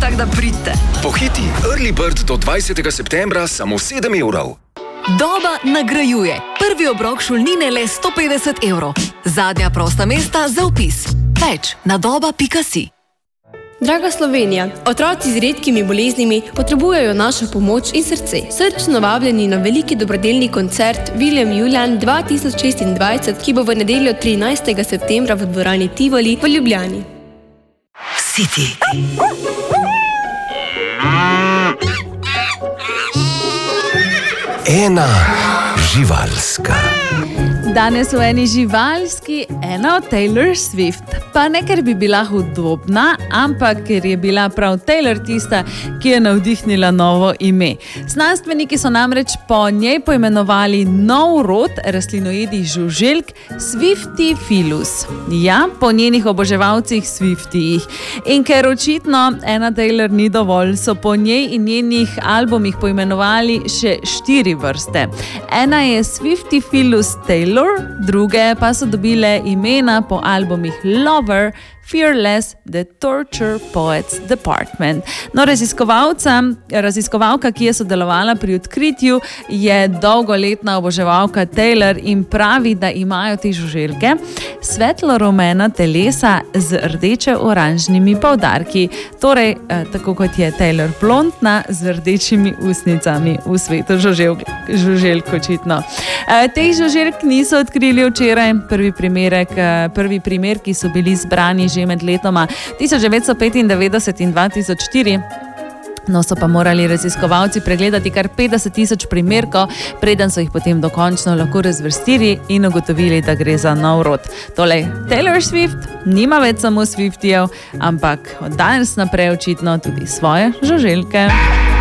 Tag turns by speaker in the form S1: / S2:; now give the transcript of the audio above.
S1: tak da pridite.
S2: Pohiti, Early Bird do 20. septembra samo 7 evrov.
S1: Doba nagrajuje. Prvi obrok šolnine le 150 evrov. Zadnja prosta mesta za vpis. Več na doba.si.
S3: Draga Slovenija, otroci z redkimi boleznimi potrebujejo našo pomoč in srce. Srčno vabljeni na veliki dobrodelni koncert William Julian 2026, ki bo v nedeljo 13. septembra v dvorani Tivoli v Ljubljani.
S1: City.
S2: Ena živalska.
S4: Danes v eni živalski, ena od Taylor Swift. Pa ne, ker bi bila hudobna, ampak ker je bila prav Taylor tista, ki je navdihnila novo ime. Znanstveniki so namreč po njej poimenovali nov rod rastlinojedih žuželk Swiftifilus. Ja, po njenih oboževalcih Swiftijih. In ker očitno ena Taylor ni dovolj, so po njej in njenih albumih poimenovali še 4 vrste. Ena je Swiftifilus Taylor, druge pa so dobile imena po albumih Lover, Fearless, The Torture Poets Department. No, raziskovalka, ki je sodelovala pri odkritju, je dolgoletna oboževalka Taylor in pravi, da imajo te žuželke svetlo-rumena telesa z rdeče-oranžnimi poudarki. Torej, tako kot je Taylor blondna z rdečimi usnicami v svetu žuželk očitno. Teh žuželk niso odkrili včeraj. Prvi primerki so bili zbrani že med letoma 1995 in 2004. No, so pa morali raziskovalci pregledati kar 50,000 primerkov, preden so jih potem dokončno lahko razvrstili in ugotovili, da gre za nov rod. Tolej, Taylor Swift nima več samo Swiftijev, ampak od danes naprej očitno tudi svoje žuželke.